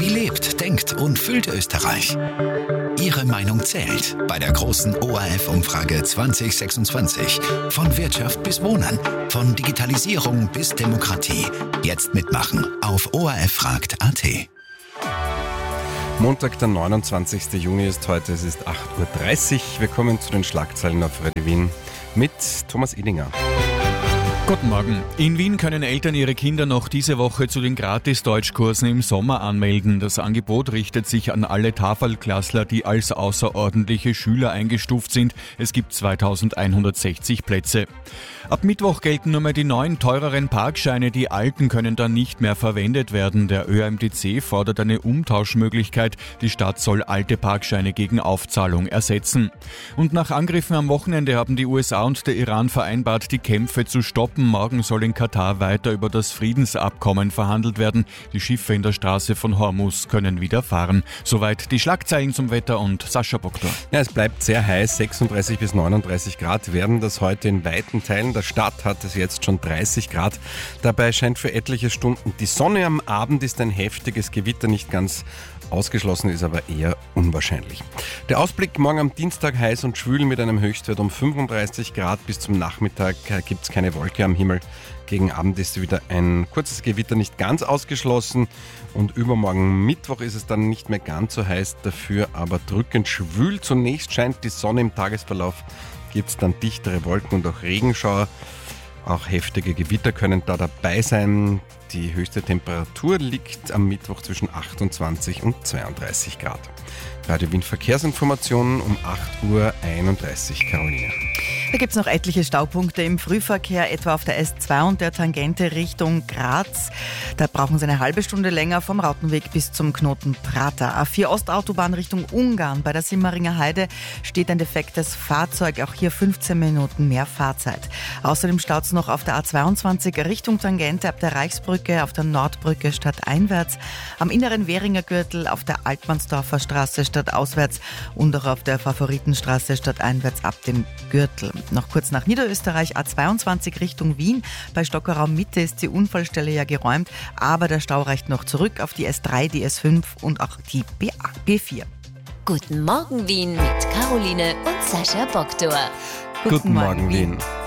Wie lebt, denkt und fühlt Österreich? Ihre Meinung zählt bei der großen ORF-Umfrage 2026. Von Wirtschaft bis Wohnen, von Digitalisierung bis Demokratie. Jetzt mitmachen auf orffragt.at. Montag, der 29. Juni ist heute, es ist 8.30 Uhr. Wir kommen zu den Schlagzeilen auf Radio Wien mit Thomas Edinger. Guten Morgen. In Wien können Eltern ihre Kinder noch diese Woche zu den Gratis-Deutschkursen im Sommer anmelden. Das Angebot richtet sich an alle Tafelklassler, die als außerordentliche Schüler eingestuft sind. Es gibt 2160 Plätze. Ab Mittwoch gelten nur mehr die neuen, teureren Parkscheine. Die alten können dann nicht mehr verwendet werden. Der ÖMTC fordert eine Umtauschmöglichkeit. Die Stadt soll alte Parkscheine gegen Aufzahlung ersetzen. Und nach Angriffen am Wochenende haben die USA und der Iran vereinbart, die Kämpfe zu stoppen. Morgen soll in Katar weiter über das Friedensabkommen verhandelt werden. Die Schiffe in der Straße von Hormuz können wieder fahren. Soweit die Schlagzeilen zum Wetter und Sascha Boktor. Ja, es bleibt sehr heiß, 36 bis 39 Grad werden das heute in weiten Teilen der Stadt, hat es jetzt schon 30 Grad. Dabei scheint für etliche Stunden die Sonne. Am Abend ist ein heftiges Gewitter nicht ganz ausgeschlossen, ist aber eher unwahrscheinlich. Der Ausblick: morgen am Dienstag heiß und schwül mit einem Höchstwert um 35 Grad. Bis zum Nachmittag gibt es keine Wolke am Himmel. Gegen Abend ist wieder ein kurzes Gewitter nicht ganz ausgeschlossen. Und übermorgen Mittwoch ist es dann nicht mehr ganz so heiß, dafür aber drückend schwül. Zunächst scheint die Sonne, im Tagesverlauf gibt es dann dichtere Wolken und auch Regenschauer. Auch heftige Gewitter können da dabei sein. Die höchste Temperatur liegt am Mittwoch zwischen 28 und 32 Grad. Radio Wien Verkehrsinformationen um 8.31 Uhr, Caroline. Da gibt es noch etliche Staupunkte im Frühverkehr, etwa auf der S2 und der Tangente Richtung Graz. Da brauchen Sie eine halbe Stunde länger vom Rautenweg bis zum Knoten Prater. A4 Ostautobahn Richtung Ungarn. Bei der Simmeringer Heide steht ein defektes Fahrzeug. Auch hier 15 Minuten mehr Fahrzeit. Außerdem staut es noch auf der A22 Richtung Tangente ab der Reichsbrücke, auf der Nordbrücke stadteinwärts, am inneren Währinger Gürtel, auf der Altmannsdorfer Straße stadtauswärts und auch auf der Favoritenstraße stadteinwärts ab dem Gürtel. Noch kurz nach Niederösterreich, A22 Richtung Wien. Bei Stockerau Mitte ist die Unfallstelle ja geräumt, aber der Stau reicht noch zurück auf die S3, die S5 und auch die B4. Guten Morgen Wien mit Caroline und Sascha Boktor. Guten Morgen Wien.